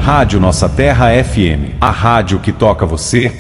Rádio Nossa Terra FM, a rádio que toca você.